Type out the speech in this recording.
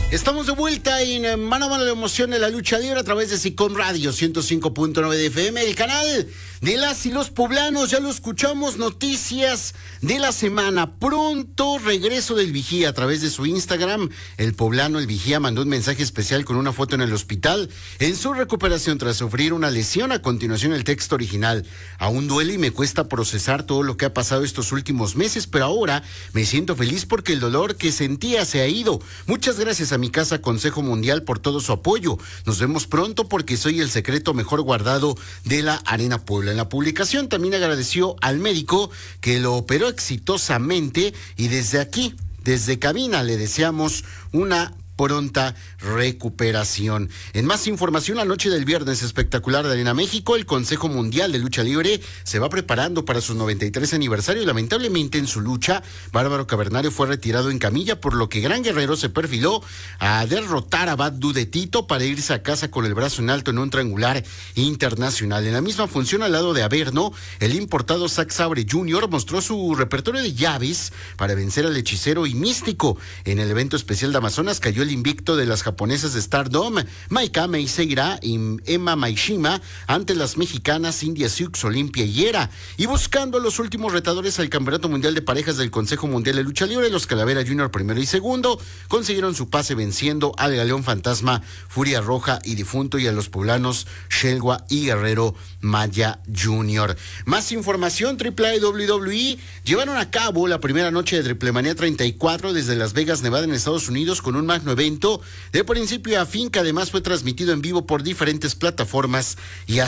Estamos de vuelta en Mano a Mano de Emoción de la Lucha Libre a través de SICOM Radio 105.9 de FM, el canal de las y los poblanos. Ya lo escuchamos, noticias de la semana. Pronto regreso del Vigía a través de su Instagram. El poblano, el Vigía, mandó un mensaje especial con una foto en el hospital en su recuperación tras sufrir una lesión. A continuación el texto original: aún duele y me cuesta procesar todo lo que ha pasado estos últimos meses, pero ahora me siento feliz porque el dolor que sentía se ha ido. Muchas gracias a mi casa Consejo Mundial por todo su apoyo. Nos vemos pronto porque soy el secreto mejor guardado de la Arena Puebla. En la publicación también agradeció al médico que lo operó exitosamente y desde aquí, desde cabina, le deseamos una pronta recuperación. En más información, la noche del viernes espectacular de Arena México, el Consejo Mundial de Lucha Libre se va preparando para su 93 aniversario. Lamentablemente en su lucha, Bárbaro Cavernario fue retirado en camilla, por lo que Gran Guerrero se perfiló a derrotar a Bad Dude de Tito para irse a casa con el brazo en alto en un triangular internacional. En la misma función, al lado de Averno, el importado Zack Sabre Jr. mostró su repertorio de llaves para vencer al Hechicero y Místico. En el evento especial de Amazonas cayó el invicto de las japonesas de Stardom, Maika Meiseira y Emma Maishima, ante las mexicanas India Sioux, Olimpia y Yera. Y buscando los últimos retadores al Campeonato Mundial de Parejas del Consejo Mundial de Lucha Libre, los Calavera Junior primero y segundo consiguieron su pase venciendo al Galeón Fantasma, Furia Roja y Difunto, y a los poblanos Shelwa y Guerrero Maya Junior. Más información: AAA y WWE llevaron a cabo la primera noche de Triplemanía 34 desde Las Vegas, Nevada, en Estados Unidos, con un magno evento de principio a fin, que además fue transmitido en vivo por diferentes plataformas y